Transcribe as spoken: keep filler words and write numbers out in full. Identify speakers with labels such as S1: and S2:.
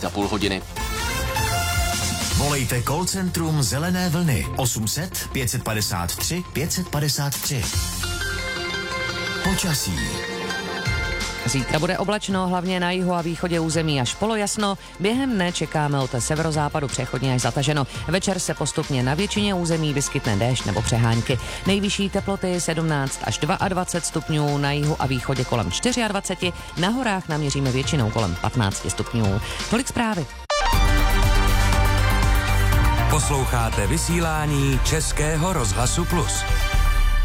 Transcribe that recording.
S1: za půl hodiny.
S2: Volejte call centrum Zelené vlny osm set pět padesát tři pět padesát tři. Počasí.
S3: Zítra bude oblačno, hlavně na jihu a východě území až polojasno. Během dne čekáme od severozápadu přechodně až zataženo. Večer se postupně na většině území vyskytne déšť nebo přehánky. Nejvyšší teploty sedmnáct až dvacet dva stupňů, na jihu a východě kolem dvacet čtyři, na horách naměříme většinou kolem patnáct stupňů. Tolik zprávy.
S4: Posloucháte vysílání Českého rozhlasu Plus.